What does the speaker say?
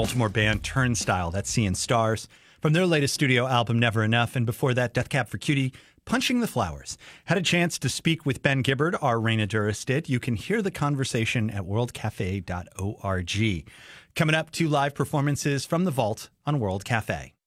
Baltimore band Turnstile, that's Seeing Stars, from their latest studio album, Never Enough, and before that, Death Cab for Cutie, Punching the Flowers. Had a chance to speak with Ben Gibbard, our Raina Duras did. You can hear the conversation at worldcafe.org. Coming up, 2 live performances from the Vault on World Cafe.